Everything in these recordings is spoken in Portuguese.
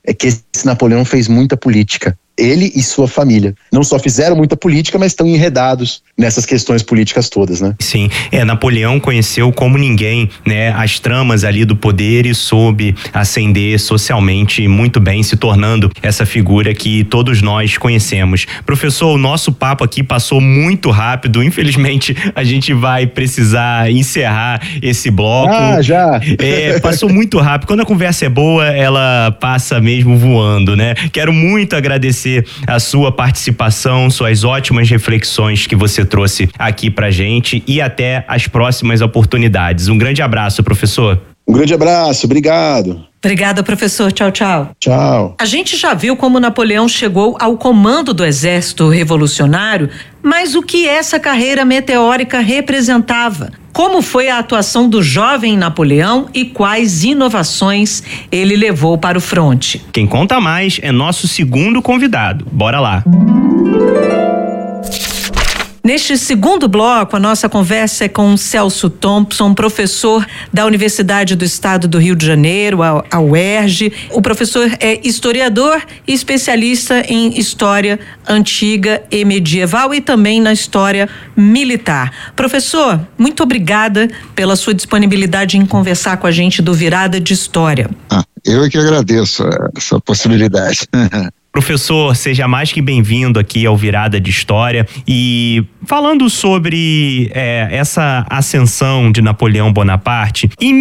é que esse Napoleão fez muita política. Ele e sua família não só fizeram muita política, mas estão enredados nessas questões políticas todas, né? Sim, Napoleão conheceu como ninguém, né, as tramas ali do poder e soube ascender socialmente muito bem, se tornando essa figura que todos nós conhecemos. Professor, o nosso papo aqui passou muito rápido, infelizmente a gente vai precisar encerrar esse bloco. Já! Passou muito rápido. Quando a conversa é boa, ela passa mesmo voando, né? Quero muito agradecer a sua participação, suas ótimas reflexões que você trouxe aqui pra gente e até as próximas oportunidades. Um grande abraço, professor. Um grande abraço, obrigado. Obrigada, professor. Tchau, tchau. Tchau. A gente já viu como Napoleão chegou ao comando do exército revolucionário, mas o que essa carreira meteórica representava? Como foi a atuação do jovem Napoleão e quais inovações ele levou para o fronte? Quem conta mais é nosso segundo convidado. Bora lá. Neste segundo bloco, a nossa conversa é com Celso Thompson, professor da Universidade do Estado do Rio de Janeiro, a UERJ. O professor é historiador e especialista em história antiga e medieval e também na história militar. Professor, muito obrigada pela sua disponibilidade em conversar com a gente do Virada de História. Eu é que agradeço essa possibilidade. Professor, seja mais que bem-vindo aqui ao Virada de História e falando sobre essa ascensão de Napoleão Bonaparte, em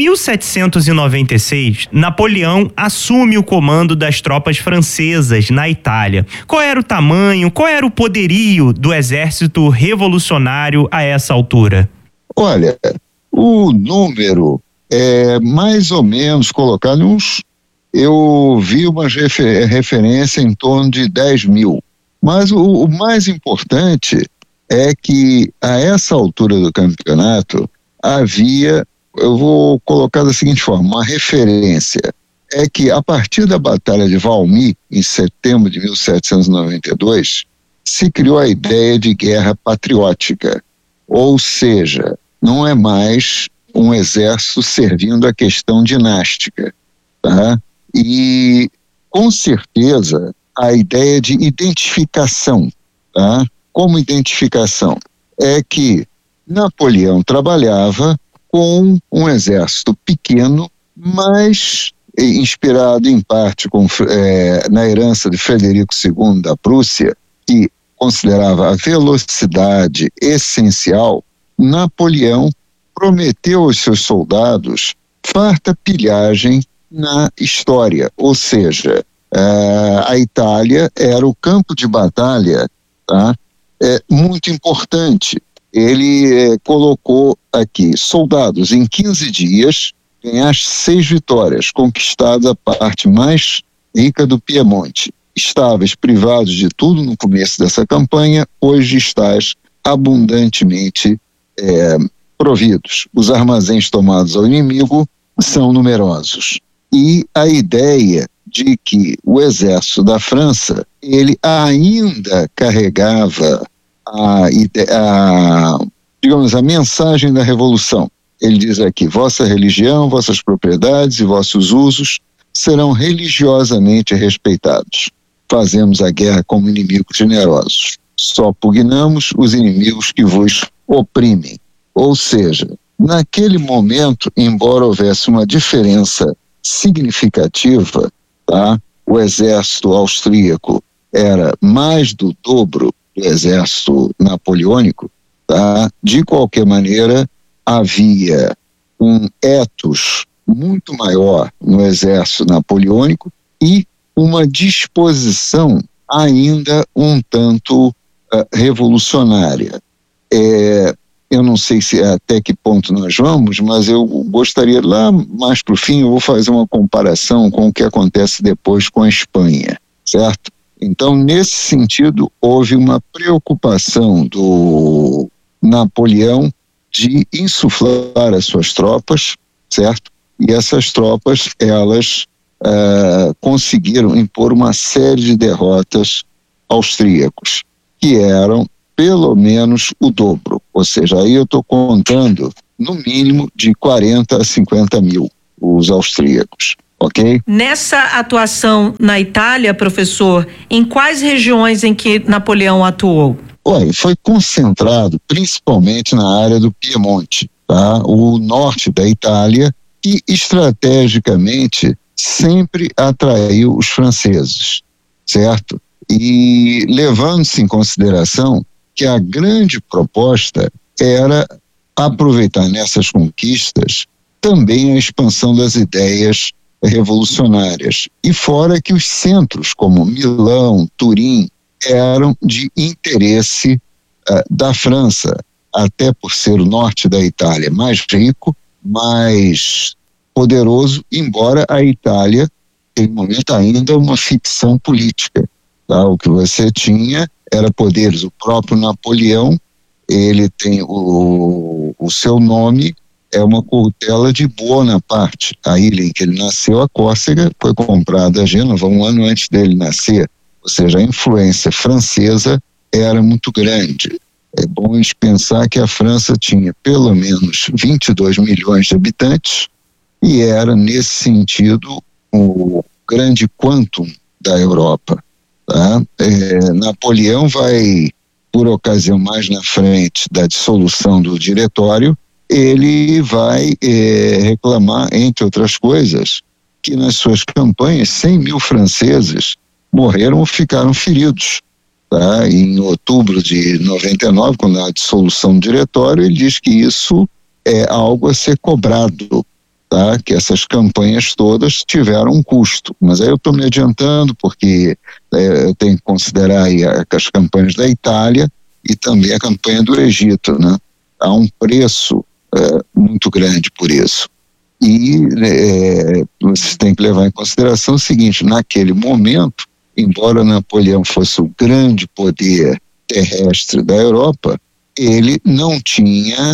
1796, Napoleão assume o comando das tropas francesas na Itália. Qual era o tamanho, qual era o poderio do exército revolucionário a essa altura? Olha, o número é mais ou menos colocado uns... Eu vi uma referência em torno de 10 mil. Mas o mais importante é que, a essa altura do campeonato, havia, eu vou colocar da seguinte forma, uma referência. É que, a partir da Batalha de Valmy, em setembro de 1792, se criou a ideia de guerra patriótica. Ou seja, não é mais um exército servindo a questão dinástica, tá? E, com certeza, a ideia de identificação, tá? Como identificação? É que Napoleão trabalhava com um exército pequeno, mas inspirado em parte na herança de Frederico II da Prússia, que considerava a velocidade essencial. Napoleão prometeu aos seus soldados farta pilhagem na história, ou seja, a Itália era o campo de batalha, tá? Muito importante. Ele colocou aqui soldados em 15 dias, ganhaste 6 vitórias, conquistadas a parte mais rica do Piemonte. Estavas privados de tudo no começo dessa campanha, hoje estás abundantemente providos. Os armazéns tomados ao inimigo são numerosos. E a ideia de que o exército da França, ele ainda carregava digamos, a mensagem da revolução. Ele diz aqui, vossa religião, vossas propriedades e vossos usos serão religiosamente respeitados. Fazemos a guerra como inimigos generosos. Só pugnamos os inimigos que vos oprimem. Ou seja, naquele momento, embora houvesse uma diferença significativa, tá? O exército austríaco era mais do dobro do exército napoleônico, tá? De qualquer maneira, havia um ethos muito maior no exército napoleônico e uma disposição ainda um tanto revolucionária. Eu não sei até que ponto nós vamos, mas eu gostaria lá mais para o fim, eu vou fazer uma comparação com o que acontece depois com a Espanha, certo? Então, nesse sentido, houve uma preocupação do Napoleão de insuflar as suas tropas, certo? E essas tropas, elas conseguiram impor uma série de derrotas austríacos, que eram pelo menos o dobro. Ou seja, aí eu estou contando no mínimo de 40 a 50 mil os austríacos. ok? Nessa atuação na Itália, professor, em quais regiões em que Napoleão atuou? Olha, foi concentrado principalmente na área do Piemonte, tá? O norte da Itália, que estrategicamente sempre atraiu os franceses, certo? E levando-se em consideração que a grande proposta era aproveitar nessas conquistas também a expansão das ideias revolucionárias. E fora que os centros como Milão, Turim, eram de interesse da França, até por ser o norte da Itália mais rico, mais poderoso, embora a Itália tenha, no momento, ainda uma ficção política. Tá? O que você tinha era poderes. O próprio Napoleão, ele tem o seu nome, é uma corrutela de Bonaparte. A ilha em que ele nasceu, a Córcega, foi comprada a Gênova um ano antes dele nascer. Ou seja, a influência francesa era muito grande. É bom a gente pensar que a França tinha pelo menos 22 milhões de habitantes e era, nesse sentido, o grande quantum da Europa. Tá? Napoleão vai, por ocasião mais na frente da dissolução do diretório, ele vai reclamar, entre outras coisas, que nas suas campanhas 100 mil franceses morreram ou ficaram feridos. Tá? Em outubro de 99, quando há a dissolução do diretório, ele diz que isso é algo a ser cobrado, tá? Que essas campanhas todas tiveram um custo. Mas aí eu estou me adiantando porque eu tenho que considerar aí as campanhas da Itália e também a campanha do Egito, né? Há um preço muito grande por isso. E você tem que levar em consideração o seguinte: naquele momento, embora Napoleão fosse o grande poder terrestre da Europa, ele não tinha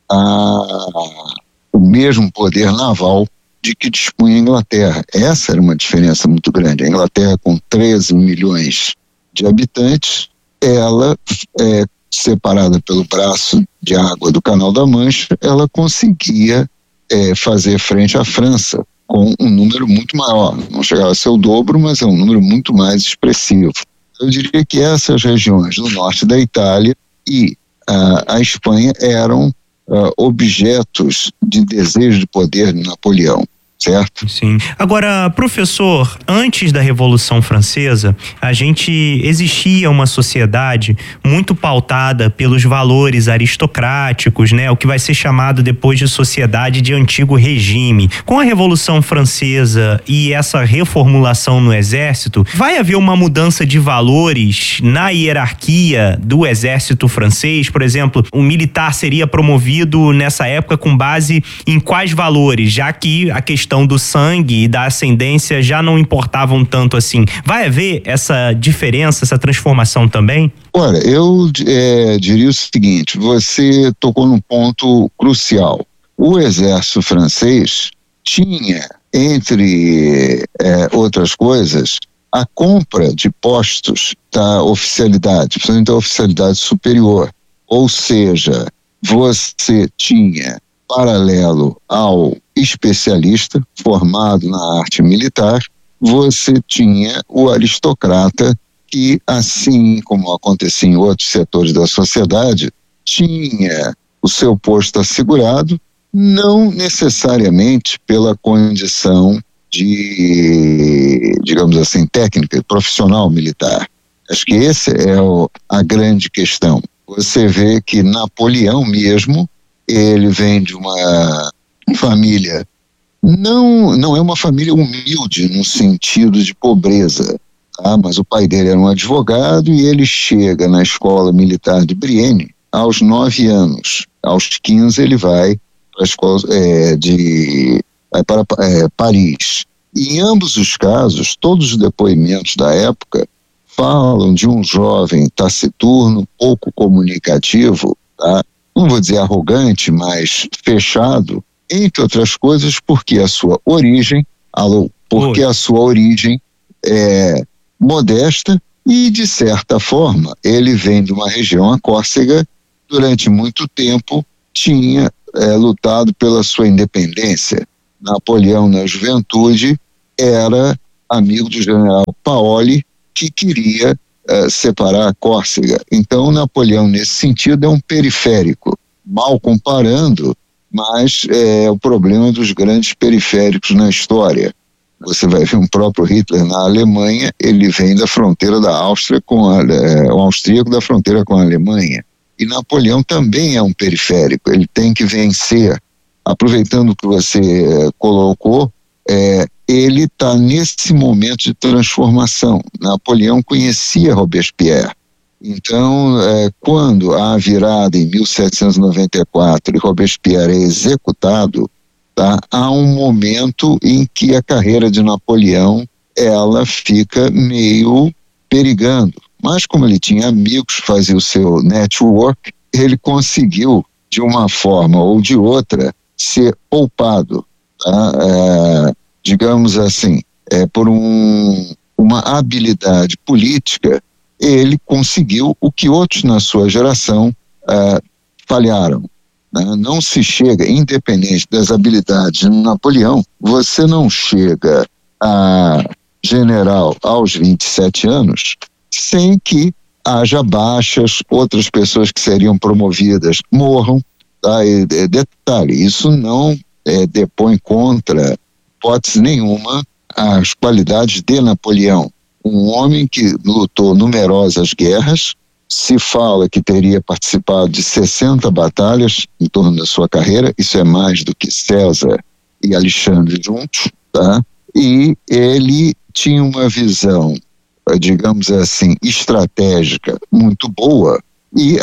o mesmo poder naval de que dispunha a Inglaterra. Essa era uma diferença muito grande. A Inglaterra, com 13 milhões de habitantes, ela, separada pelo braço de água do Canal da Mancha, ela conseguia fazer frente à França com um número muito maior. Não chegava a ser o dobro, mas é um número muito mais expressivo. Eu diria que essas regiões do norte da Itália e a Espanha eram objetos de desejo de poder de Napoleão. Certo? Sim. Agora, professor, antes da Revolução Francesa, existia uma sociedade muito pautada pelos valores aristocráticos, né? O que vai ser chamado depois de sociedade de antigo regime. Com a Revolução Francesa e essa reformulação no exército, vai haver uma mudança de valores na hierarquia do exército francês? Por exemplo, o militar seria promovido nessa época com base em quais valores? Já que a questão do sangue e da ascendência já não importavam tanto assim. Vai haver essa diferença, essa transformação também? Olha, eu diria o seguinte: você tocou num ponto crucial. O exército francês tinha, entre outras coisas, a compra de postos da oficialidade, principalmente da oficialidade superior. Ou seja, você tinha, paralelo ao especialista formado na arte militar, você tinha o aristocrata que, assim como acontecia em outros setores da sociedade, tinha o seu posto assegurado, não necessariamente pela condição de, digamos assim, técnica, profissional militar. Acho que essa é a grande questão. Você vê que Napoleão mesmo, ele vem de uma família, não é uma família humilde no sentido de pobreza, tá? Mas o pai dele era um advogado e ele chega na escola militar de Brienne aos 9 anos. Aos 15 ele vai para a escola para Paris. E em ambos os casos, todos os depoimentos da época falam de um jovem taciturno, pouco comunicativo, tá? Não vou dizer arrogante, mas fechado, entre outras coisas porque a sua origem é modesta e, de certa forma, ele vem de uma região, a Córcega, durante muito tempo tinha lutado pela sua independência. Napoleão, na juventude, era amigo do general Paoli, que queria separar a Córcega. Então, Napoleão, nesse sentido, é um periférico, mal comparando, mas é o problema dos grandes periféricos na história. Você vai ver o próprio Hitler na Alemanha, ele vem da fronteira da Áustria o austríaco da fronteira com a Alemanha. E Napoleão também é um periférico, ele tem que vencer. Aproveitando o que você colocou, ele está nesse momento de transformação. Napoleão conhecia Robespierre. Então, quando há a virada em 1794 e Robespierre é executado, tá, há um momento em que a carreira de Napoleão ela fica meio perigando. Mas como ele tinha amigos, fazia o seu network, ele conseguiu, de uma forma ou de outra, ser poupado, tá? Digamos assim, por uma habilidade política, ele conseguiu o que outros na sua geração falharam. Né? Não se chega, independente das habilidades de Napoleão, você não chega a general aos 27 anos sem que haja baixas, outras pessoas que seriam promovidas morram. Tá? E, detalhe, isso não depõe contra hipótese nenhuma as qualidades de Napoleão. Um homem que lutou numerosas guerras, se fala que teria participado de 60 batalhas em torno da sua carreira, isso é mais do que César e Alexandre juntos, tá? E ele tinha uma visão, digamos assim, estratégica muito boa e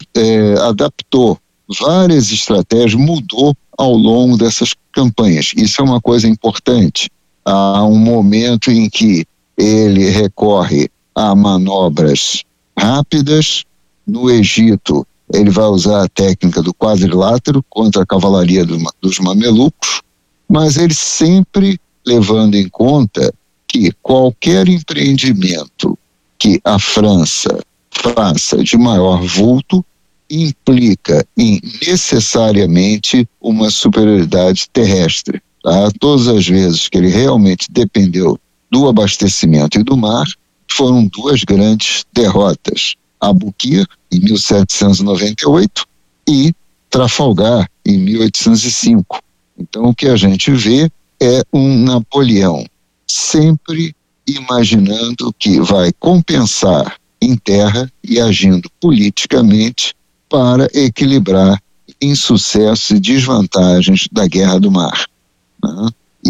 adaptou várias estratégias, mudou ao longo dessas campanhas. Isso é uma coisa importante. Há um momento em que ele recorre a manobras rápidas. No Egito, ele vai usar a técnica do quadrilátero contra a cavalaria dos mamelucos, mas ele sempre levando em conta que qualquer empreendimento que a França faça de maior vulto implica em necessariamente uma superioridade terrestre. Tá? Todas as vezes que ele realmente dependeu do abastecimento e do mar, foram duas grandes derrotas. Abukir, em 1798, e Trafalgar, em 1805. Então, o que a gente vê é um Napoleão sempre imaginando que vai compensar em terra e agindo politicamente para equilibrar insucessos e desvantagens da Guerra do Mar. Né?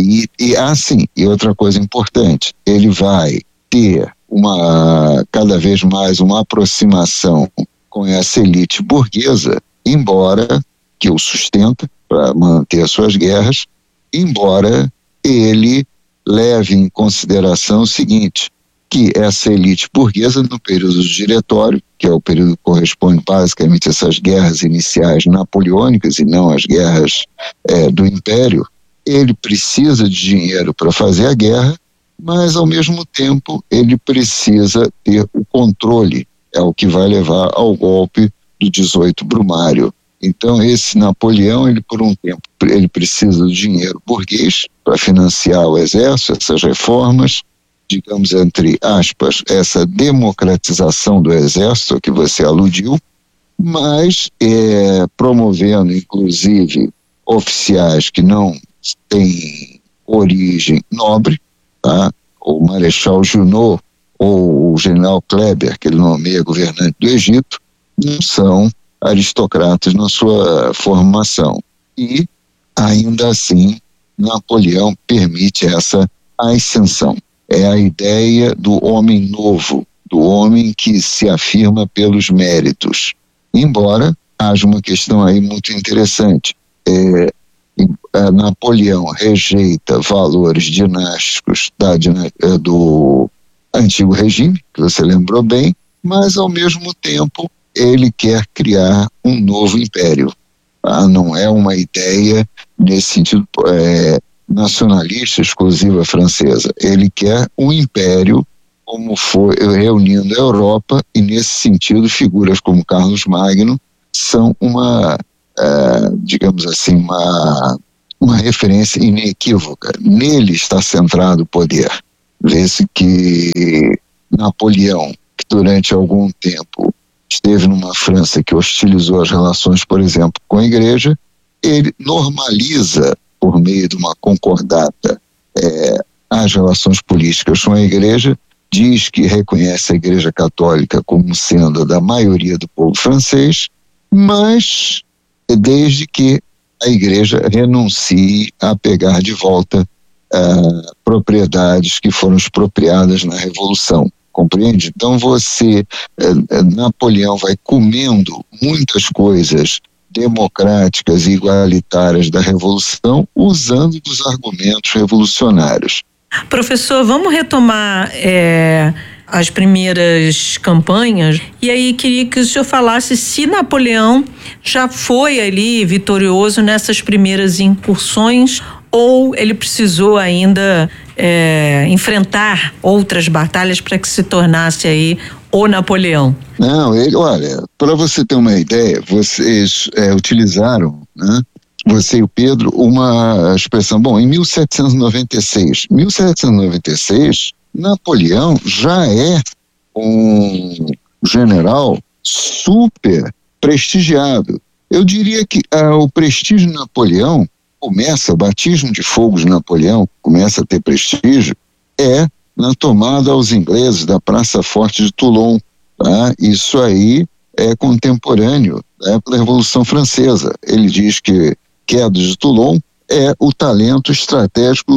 E outra coisa importante, ele vai ter cada vez mais uma aproximação com essa elite burguesa, embora que o sustenta para manter as suas guerras, embora ele leve em consideração o seguinte, que essa elite burguesa no período do Diretório, que é o período que corresponde basicamente a essas guerras iniciais napoleônicas e não as guerras do Império, ele precisa de dinheiro para fazer a guerra, mas ao mesmo tempo ele precisa ter o controle, é o que vai levar ao golpe do 18 Brumário. Então esse Napoleão, ele por um tempo, ele precisa do dinheiro burguês para financiar o exército, essas reformas, digamos entre aspas, essa democratização do exército que você aludiu, mas promovendo inclusive oficiais que não têm origem nobre, tá? O Marechal Junot ou o General Kleber, que ele nomeia governante do Egito, não são aristocratas na sua formação. E, ainda assim, Napoleão permite essa ascensão. É a ideia do homem novo, do homem que se afirma pelos méritos. Embora haja uma questão aí muito interessante. Napoleão rejeita valores dinásticos do antigo regime, que você lembrou bem, mas ao mesmo tempo ele quer criar um novo império. Não é uma ideia nesse sentido nacionalista exclusiva francesa. Ele quer um império como foi reunindo a Europa, e nesse sentido figuras como Carlos Magno são digamos assim, uma referência inequívoca. Nele está centrado o poder. Vê-se que Napoleão, que durante algum tempo esteve numa França que hostilizou as relações, por exemplo, com a igreja, ele normaliza, por meio de uma concordata, as relações políticas com a igreja, diz que reconhece a Igreja Católica como sendo a da maioria do povo francês, mas desde que a igreja renuncie a pegar de volta propriedades que foram expropriadas na Revolução, compreende? Então Napoleão vai comendo muitas coisas democráticas e igualitárias da Revolução, usando dos argumentos revolucionários. Professor, vamos retomar as primeiras campanhas, e aí queria que o senhor falasse se Napoleão já foi ali vitorioso nessas primeiras incursões, ou ele precisou ainda enfrentar outras batalhas para que se tornasse aí o Napoleão. Não, olha, para você ter uma ideia, vocês utilizaram, né, você e o Pedro, uma expressão, em 1796, Napoleão já é um general super prestigiado. Eu diria que o prestígio de Napoleão o batismo de fogo de Napoleão começa a ter prestígio, na tomada aos ingleses da Praça Forte de Toulon. Tá? Isso aí é contemporâneo da época da Revolução Francesa. Ele diz que queda de Toulon é o talento estratégico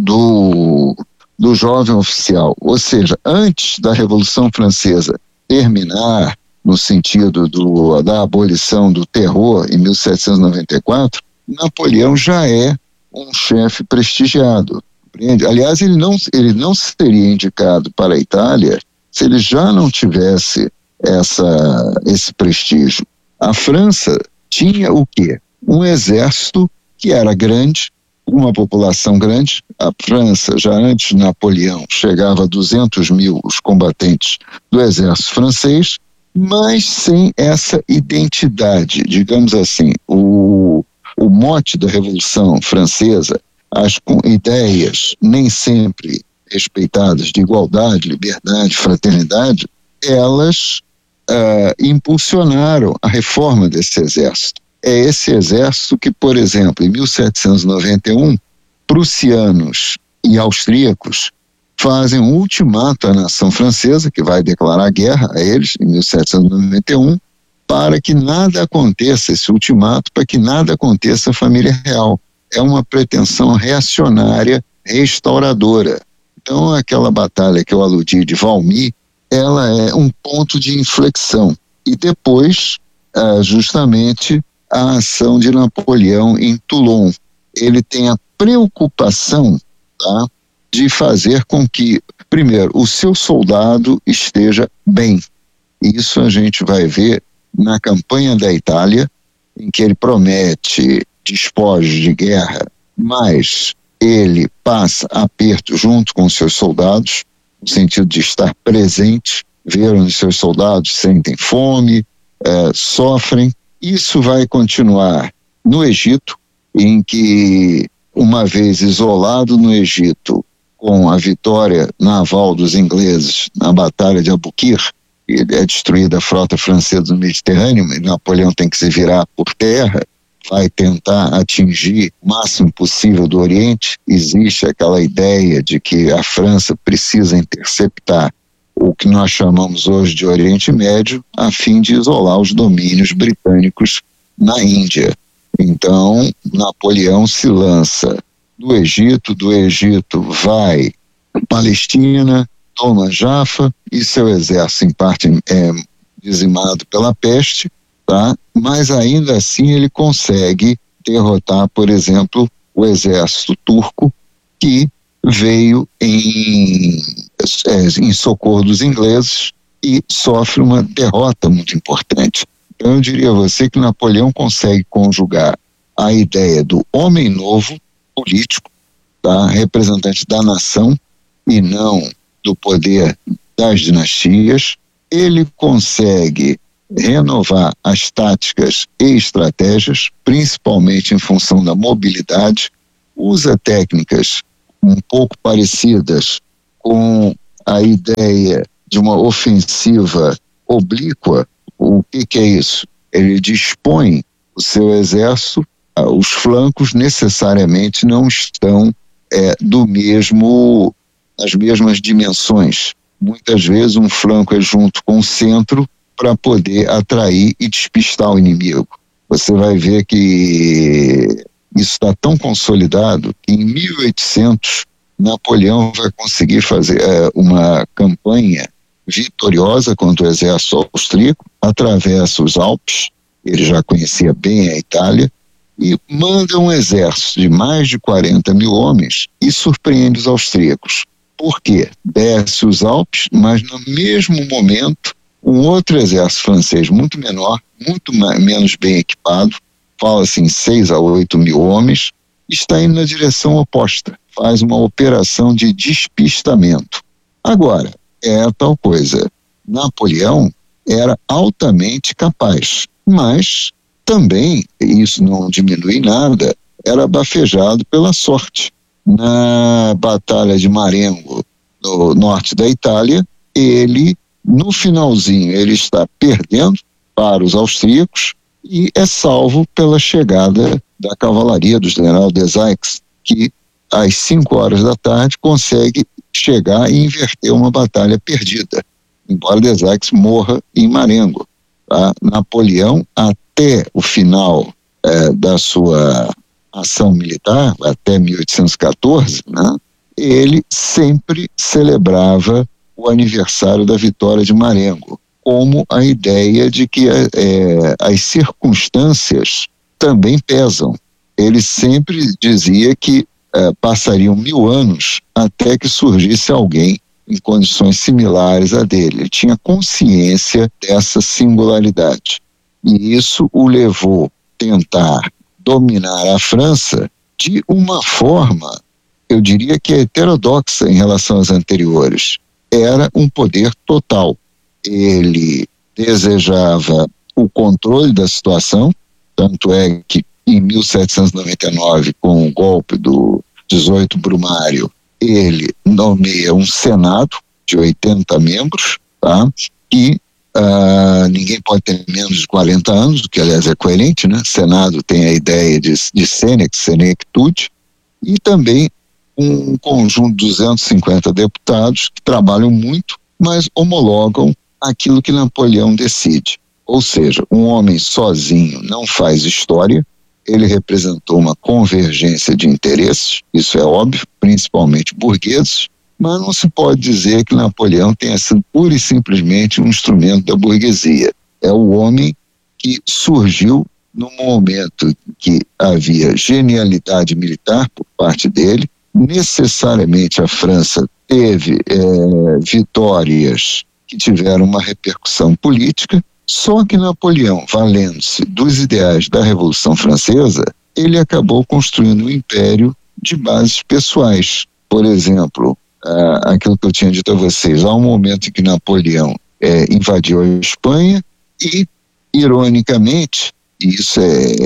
do jovem oficial. Ou seja, antes da Revolução Francesa terminar no sentido da abolição do terror em 1794, Napoleão já é um chefe prestigiado. Compreende? Aliás, ele não seria indicado para a Itália se ele já não tivesse esse prestígio. A França tinha o quê? Um exército que era grande, uma população grande. A França, já antes de Napoleão, chegava a 200 mil os combatentes do exército francês, mas sem essa identidade, digamos assim. O mote da Revolução Francesa, as ideias nem sempre respeitadas de igualdade, liberdade, fraternidade, elas impulsionaram a reforma desse exército. É esse exército que, por exemplo, em 1791, prussianos e austríacos fazem um ultimato à nação francesa, que vai declarar guerra a eles em 1791, para que nada aconteça, esse ultimato, para que nada aconteça à família real. É uma pretensão reacionária, restauradora. Então, aquela batalha que eu aludi de Valmy, ela é um ponto de inflexão. E depois, justamente, a ação de Napoleão em Toulon. Ele tem a preocupação, tá, de fazer com que, primeiro, o seu soldado esteja bem. Isso a gente vai ver na campanha da Itália, em que ele promete despojos de guerra, mas ele passa aperto junto com seus soldados, no sentido de estar presente, ver onde seus soldados sentem fome, sofrem. Isso vai continuar no Egito, em que, uma vez isolado no Egito, com a vitória naval dos ingleses na Batalha de Abukir, é destruída a frota francesa no Mediterrâneo, e Napoleão tem que se virar por terra, vai tentar atingir o máximo possível do Oriente. Existe aquela ideia de que a França precisa interceptar o que nós chamamos hoje de Oriente Médio, a fim de isolar os domínios britânicos na Índia. Então, Napoleão se lança do Egito vai para Palestina, toma Jaffa, e seu exército, em parte, é dizimado pela peste, tá? Mas ainda assim ele consegue derrotar, por exemplo, o exército turco, que veio em socorro dos ingleses e sofre uma derrota muito importante. Então eu diria a você que Napoleão consegue conjugar a ideia do homem novo, político, tá? Representante da nação e não do poder das dinastias. Ele consegue renovar as táticas e estratégias, principalmente em função da mobilidade, usa técnicas um pouco parecidas com a ideia de uma ofensiva oblíqua. O que é isso? Ele dispõe o seu exército, os flancos necessariamente não estão nas mesmas dimensões. Muitas vezes um flanco é junto com o centro para poder atrair e despistar o inimigo. Você vai ver que isso está tão consolidado que em 1800 Napoleão vai conseguir fazer uma campanha vitoriosa contra o exército austríaco, atravessa os Alpes, ele já conhecia bem a Itália, e manda um exército de mais de 40 mil homens e surpreende os austríacos. Por quê? Desce os Alpes, mas no mesmo momento um outro exército francês muito menor, muito menos bem equipado, fala-se em 6 a 8 mil homens, está indo na direção oposta, faz uma operação de despistamento. Agora, é a tal coisa, Napoleão era altamente capaz, mas também, isso não diminui nada, era bafejado pela sorte. Na Batalha de Marengo, no norte da Itália, no finalzinho, ele está perdendo para os austríacos e é salvo pela chegada da cavalaria do general Desaix, que às 5 horas da tarde consegue chegar e inverter uma batalha perdida, embora Desaix morra em Marengo. Tá? Napoleão, até o final da sua ação militar, até 1814, né, ele sempre celebrava o aniversário da vitória de Marengo, como a ideia de que as circunstâncias também pesam. Ele sempre dizia que passariam 1000 anos até que surgisse alguém em condições similares a dele. Ele tinha consciência dessa singularidade. E isso o levou a tentar dominar a França de uma forma, eu diria que heterodoxa em relação às anteriores. Era um poder total. Ele desejava o controle da situação, tanto é que em 1799, com o golpe do 18 Brumário, ele nomeia um Senado de 80 membros, tá? E ninguém pode ter menos de 40 anos, o que aliás é coerente, né? Senado tem a ideia de senectude, e também um conjunto de 250 deputados que trabalham muito, mas homologam aquilo que Napoleão decide. Ou seja, um homem sozinho não faz história. Ele representou uma convergência de interesses, isso é óbvio, principalmente burgueses, mas não se pode dizer que Napoleão tenha sido pura e simplesmente um instrumento da burguesia. É o homem que surgiu no momento que havia genialidade militar por parte dele. Necessariamente a França teve vitórias que tiveram uma repercussão política, só que Napoleão, valendo-se dos ideais da Revolução Francesa, ele acabou construindo um império de bases pessoais. Por exemplo, aquilo que eu tinha dito a vocês, há um momento em que Napoleão invadiu a Espanha e, ironicamente, isso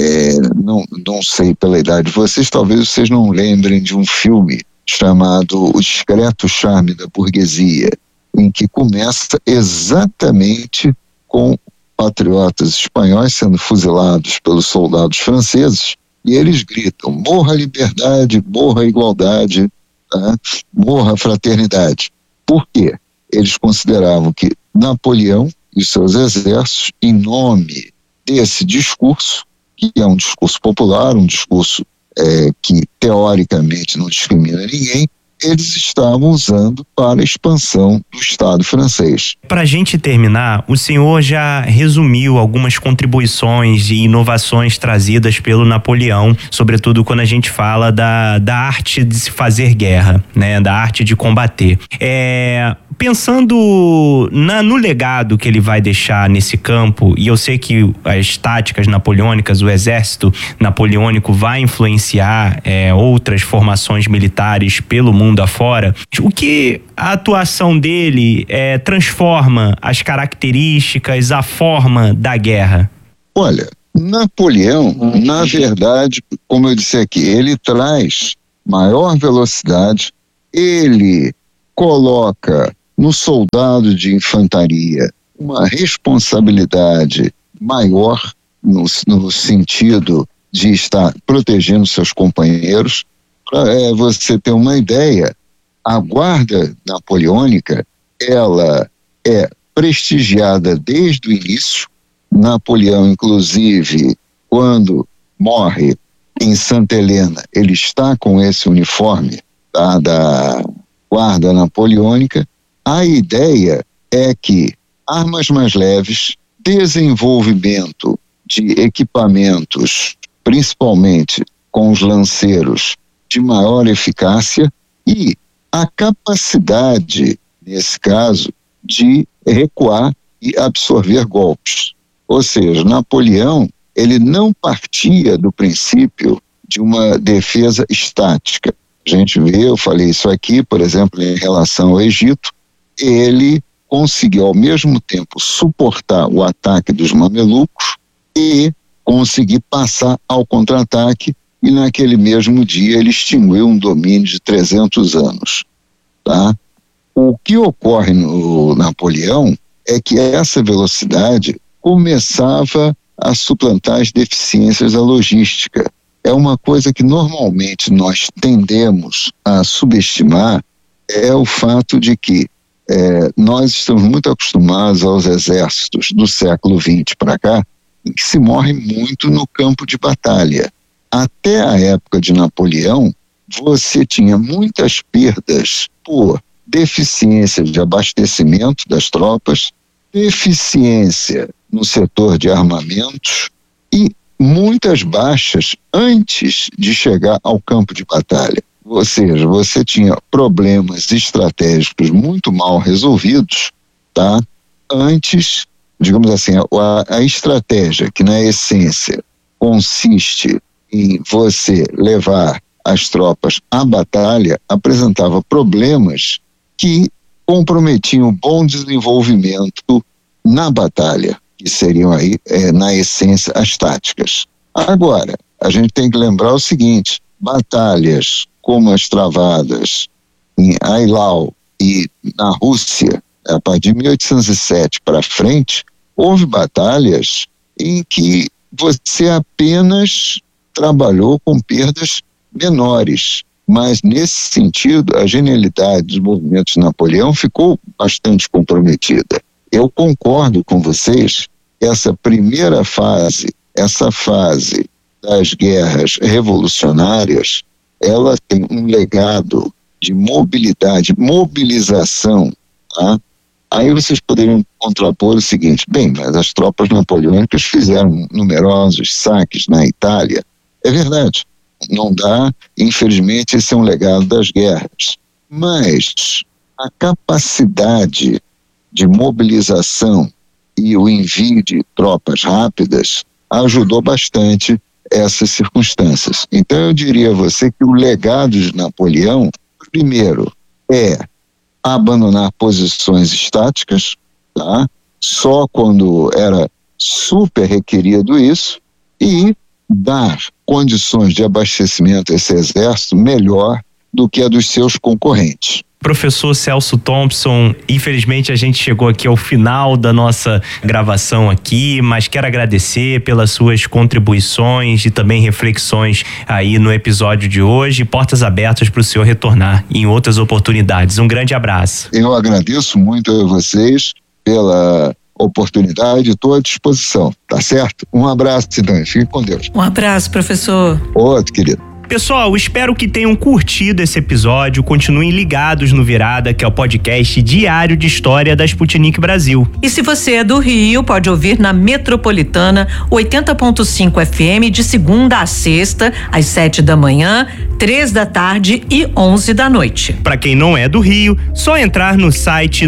não sei pela idade de vocês, talvez vocês não lembrem de um filme chamado O Discreto Charme da Burguesia, em que começa exatamente com patriotas espanhóis sendo fuzilados pelos soldados franceses, e eles gritam: morra a liberdade, morra a igualdade, tá? Morra a fraternidade. Por quê? Eles consideravam que Napoleão e seus exércitos, em nome desse discurso, que é um discurso popular, um discurso que teoricamente não discrimina ninguém, eles estavam usando para a expansão do Estado francês. Para a gente terminar, o senhor já resumiu algumas contribuições e inovações trazidas pelo Napoleão, sobretudo quando a gente fala da arte de se fazer guerra, né, da arte de combater. Pensando no legado que ele vai deixar nesse campo, e eu sei que as táticas napoleônicas, o exército napoleônico vai influenciar outras formações militares pelo mundo mundo afora, o que a atuação dele transforma as características, a forma da guerra? Olha, Napoleão, na verdade, como eu disse aqui, ele traz maior velocidade, ele coloca no soldado de infantaria uma responsabilidade maior no sentido de estar protegendo seus companheiros. Para você ter uma ideia, a guarda napoleônica, ela é prestigiada desde o início. Napoleão, inclusive, quando morre em Santa Helena, ele está com esse uniforme, tá, da guarda napoleônica. A ideia é que armas mais leves, desenvolvimento de equipamentos, principalmente com os lanceiros, de maior eficácia, e a capacidade, nesse caso, de recuar e absorver golpes. Ou seja, Napoleão, ele não partia do princípio de uma defesa estática. A gente vê, eu falei isso aqui, por exemplo, em relação ao Egito, ele conseguiu ao mesmo tempo suportar o ataque dos mamelucos e conseguir passar ao contra-ataque, e naquele mesmo dia ele extinguiu um domínio de 300 anos. Tá? O que ocorre no Napoleão é que essa velocidade começava a suplantar as deficiências da logística. É uma coisa que normalmente nós tendemos a subestimar, é o fato de que nós estamos muito acostumados aos exércitos do século XX para cá, em que se morre muito no campo de batalha. Até a época de Napoleão, você tinha muitas perdas por deficiência de abastecimento das tropas, deficiência no setor de armamentos e muitas baixas antes de chegar ao campo de batalha. Ou seja, você tinha problemas estratégicos muito mal resolvidos, tá? Antes, digamos assim, a estratégia, que na essência consiste em você levar as tropas à batalha, apresentava problemas que comprometiam o bom desenvolvimento na batalha, que seriam aí, na essência, as táticas. Agora, a gente tem que lembrar o seguinte: batalhas como as travadas em Eylau e na Rússia, a partir de 1807 para frente, houve batalhas em que você apenas trabalhou com perdas menores, mas nesse sentido a genialidade dos movimentos de Napoleão ficou bastante comprometida. Eu concordo com vocês, essa primeira fase, essa fase das guerras revolucionárias, ela tem um legado de mobilidade, mobilização, tá? Aí vocês poderiam contrapor o seguinte: bem, mas as tropas napoleônicas fizeram numerosos saques na Itália. É verdade, não dá, infelizmente esse é um legado das guerras, mas a capacidade de mobilização e o envio de tropas rápidas ajudou bastante essas circunstâncias. Então eu diria a você que o legado de Napoleão, primeiro, é abandonar posições estáticas, tá? Só quando era super requerido isso, e dar condições de abastecimento a esse exército melhor do que a dos seus concorrentes. Professor Celso Thompson, infelizmente a gente chegou aqui ao final da nossa gravação aqui, mas quero agradecer pelas suas contribuições e também reflexões aí no episódio de hoje. Portas abertas para o senhor retornar em outras oportunidades. Um grande abraço. Eu agradeço muito a vocês pela oportunidade, estou à disposição, tá certo? Um abraço, Cidane, fique com Deus. Um abraço, professor. Outro, querido. Pessoal, espero que tenham curtido esse episódio. Continuem ligados no Virada, que é o podcast diário de história da Sputnik Brasil. E se você é do Rio, pode ouvir na Metropolitana 80.5 FM de segunda a sexta, às 7 da manhã, 3 da tarde e 11 da noite. Para quem não é do Rio, só entrar no site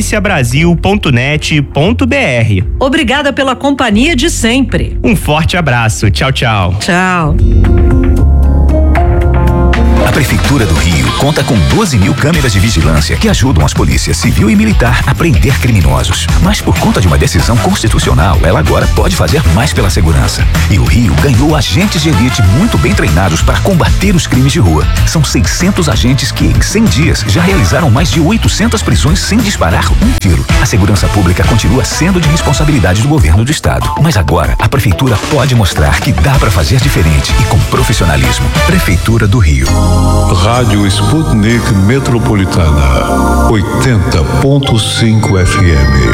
noticiabrasil.net.br. Obrigada pela companhia de sempre. Um forte abraço. Tchau, tchau. Tchau. A Prefeitura do Rio conta com 12.000 câmeras de vigilância que ajudam as polícias civil e militar a prender criminosos. Mas por conta de uma decisão constitucional, ela agora pode fazer mais pela segurança. E o Rio ganhou agentes de elite muito bem treinados para combater os crimes de rua. São 600 agentes que, em 100 dias, já realizaram mais de 800 prisões sem disparar um tiro. A segurança pública continua sendo de responsabilidade do governo do estado. Mas agora, a Prefeitura pode mostrar que dá para fazer diferente e com profissionalismo. Prefeitura do Rio. Rádio Sputnik Metropolitana 80.5 FM.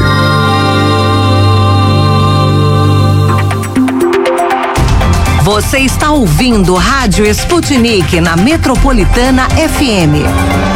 Você está ouvindo Rádio Sputnik na Metropolitana FM.